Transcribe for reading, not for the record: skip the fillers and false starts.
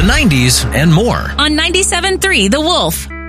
the 90s, and more. On 97.3 The Wolf.